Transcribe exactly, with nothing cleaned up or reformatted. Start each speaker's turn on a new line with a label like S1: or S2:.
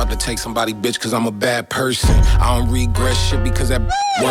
S1: about to take somebody bitch cause I'm a bad person. I don't regret shit because that